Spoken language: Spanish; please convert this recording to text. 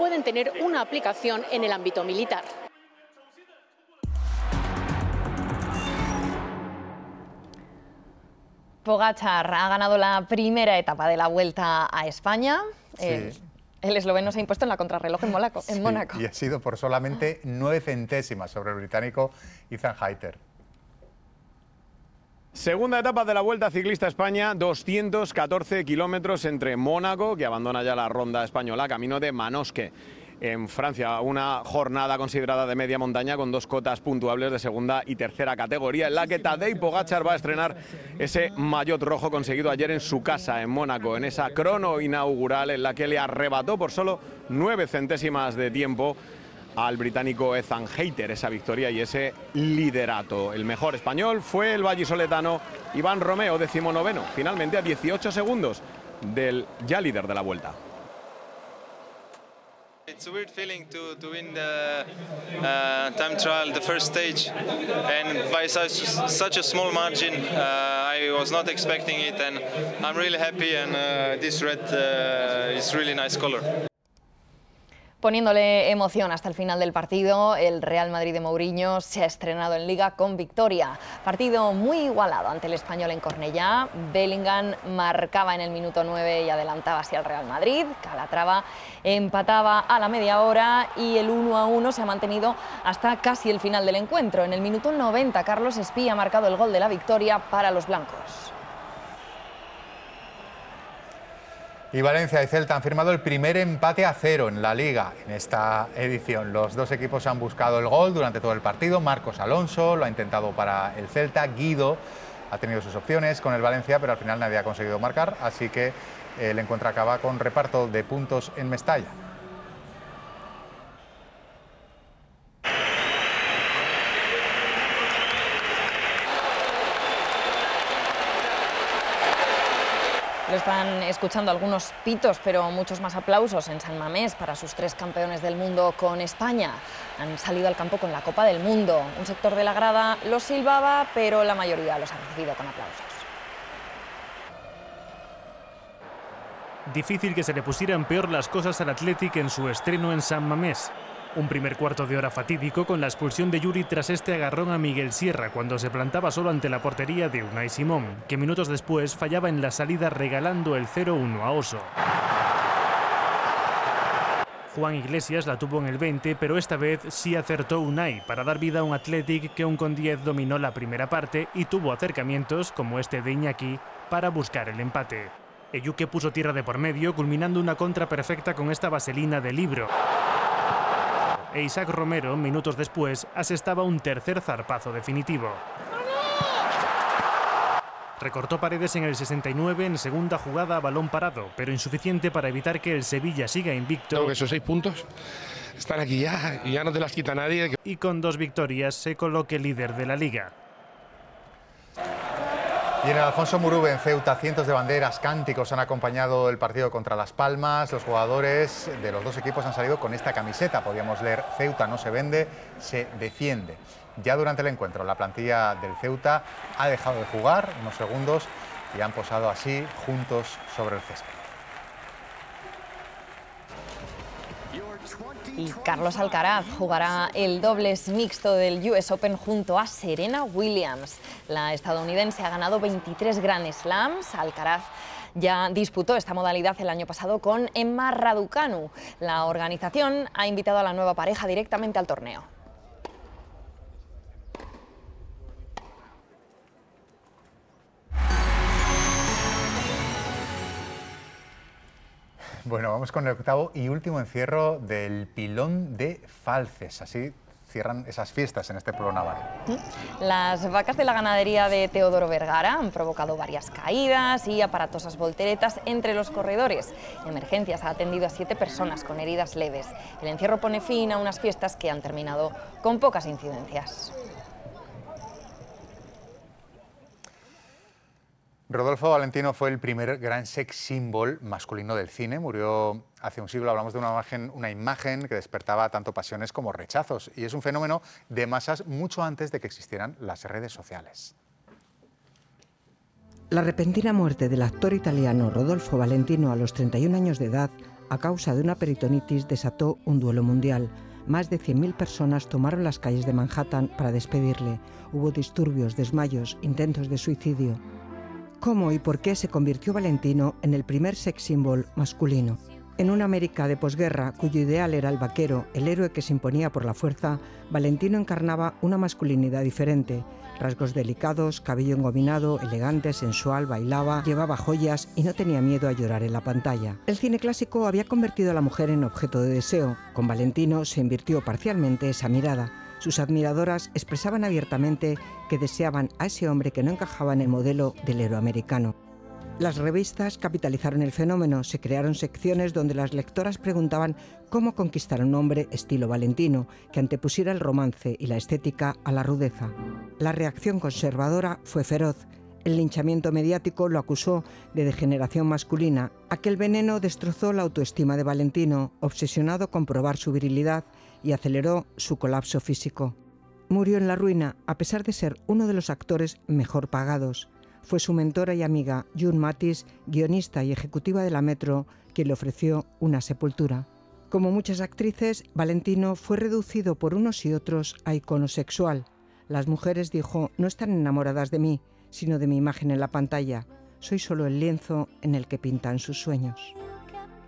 pueden tener una aplicación en el ámbito militar. Pogačar ha ganado la primera etapa de la Vuelta a España. Sí. El esloveno se ha impuesto en la contrarreloj en Mónaco. Y ha sido por solamente 9 centésimas sobre el británico Ethan Hayter. Segunda etapa de la Vuelta Ciclista a España, 214 kilómetros entre Mónaco, que abandona ya la ronda española, camino de Manosque, en Francia. Una jornada considerada de media montaña con 2 cotas puntuables de segunda y tercera categoría, en la que Tadej Pogačar va a estrenar ese maillot rojo conseguido ayer en su casa, en Mónaco, en esa crono inaugural en la que le arrebató por solo 9 centésimas de tiempo al británico Ethan Hayter esa victoria y ese liderato. El mejor español fue el vallisoletano Iván Romeo, 19º, finalmente a 18 segundos del ya líder de la Vuelta. It's a weird feeling to win the time trial, the first stage, and by such a small margin. I was not expecting it, and I'm really happy. And this red is really nice color. Poniéndole emoción hasta el final del partido, el Real Madrid de Mourinho se ha estrenado en Liga con victoria. Partido muy igualado ante el Español en Cornellá. Bellingham marcaba en el minuto 9 y adelantaba así al Real Madrid. Calatrava empataba a la media hora y el 1-1 se ha mantenido hasta casi el final del encuentro. En el minuto 90, Carlos Espí ha marcado el gol de la victoria para los blancos. Y Valencia y Celta han firmado el primer empate a 0 en la Liga en esta edición. Los dos equipos han buscado el gol durante todo el partido. Marcos Alonso lo ha intentado para el Celta. Guido ha tenido sus opciones con el Valencia, pero al final nadie ha conseguido marcar. Así que el encuentro acaba con reparto de puntos en Mestalla. Lo están escuchando algunos pitos, pero muchos más aplausos en San Mamés para sus 3 campeones del mundo con España. Han salido al campo con la Copa del Mundo. Un sector de la grada los silbaba, pero la mayoría los ha recibido con aplausos. Difícil que se le pusieran peor las cosas al Athletic en su estreno en San Mamés. Un primer cuarto de hora fatídico con la expulsión de Yuri tras este agarrón a Miguel Sierra cuando se plantaba solo ante la portería de Unai Simón, que minutos después fallaba en la salida regalando el 0-1 a Oso. Juan Iglesias la tuvo en el 20, pero esta vez sí acertó Unai para dar vida a un Athletic que un con 10 dominó la primera parte y tuvo acercamientos, como este de Iñaki, para buscar el empate. Eyuke puso tierra de por medio, culminando una contra perfecta con esta vaselina de libro. E Isaac Romero, minutos después, asestaba un tercer zarpazo definitivo. Recortó Paredes en el 69 en segunda jugada a balón parado, pero insuficiente para evitar que el Sevilla siga invicto. Creo que esos 6 puntos están aquí ya y ya no te las quita nadie. Y con 2 victorias se coloque líder de la Liga. Y en el Alfonso Murube, en Ceuta, cientos de banderas, cánticos han acompañado el partido contra Las Palmas. Los jugadores de los dos equipos han salido con esta camiseta. Podíamos leer: Ceuta no se vende, se defiende. Ya durante el encuentro, la plantilla del Ceuta ha dejado de jugar unos segundos y han posado así juntos sobre el césped. Y Carlos Alcaraz jugará el dobles mixto del US Open junto a Serena Williams. La estadounidense ha ganado 23 Grand Slams. Alcaraz ya disputó esta modalidad el año pasado con Emma Raducanu. La organización ha invitado a la nueva pareja directamente al torneo. Bueno, vamos con el octavo y último encierro del Pilón de Falces. Así cierran esas fiestas en este pueblo navarro. Las vacas de la ganadería de Teodoro Vergara han provocado varias caídas y aparatosas volteretas entre los corredores. Emergencias ha atendido a 7 personas con heridas leves. El encierro pone fin a unas fiestas que han terminado con pocas incidencias. Rodolfo Valentino fue el primer gran sex symbol masculino del cine. Murió hace un siglo. Hablamos de una imagen que despertaba tanto pasiones como rechazos. Y es un fenómeno de masas mucho antes de que existieran las redes sociales. La repentina muerte del actor italiano Rodolfo Valentino a los 31 años de edad a causa de una peritonitis, desató un duelo mundial. Más de 100.000 personas tomaron las calles de Manhattan para despedirle. Hubo disturbios, desmayos, intentos de suicidio. ¿Cómo y por qué se convirtió Valentino en el primer sex symbol masculino? En una América de posguerra, cuyo ideal era el vaquero, el héroe que se imponía por la fuerza, Valentino encarnaba una masculinidad diferente. Rasgos delicados, cabello engominado, elegante, sensual, bailaba, llevaba joyas y no tenía miedo a llorar en la pantalla. El cine clásico había convertido a la mujer en objeto de deseo. Con Valentino se invirtió parcialmente esa mirada. Sus admiradoras expresaban abiertamente que deseaban a ese hombre que no encajaba en el modelo del héroe americano. Las revistas capitalizaron el fenómeno, se crearon secciones donde las lectoras preguntaban cómo conquistar a un hombre estilo Valentino, que antepusiera el romance y la estética a la rudeza. La reacción conservadora fue feroz. El linchamiento mediático lo acusó de degeneración masculina. Aquel veneno destrozó la autoestima de Valentino, obsesionado con probar su virilidad, y aceleró su colapso físico. Murió en la ruina, a pesar de ser uno de los actores mejor pagados. Fue su mentora y amiga, June Mathis, guionista y ejecutiva de la Metro, quien le ofreció una sepultura. Como muchas actrices, Valentino fue reducido por unos y otros a icono sexual. Las mujeres, dijo, no están enamoradas de mí, sino de mi imagen en la pantalla. Soy solo el lienzo en el que pintan sus sueños.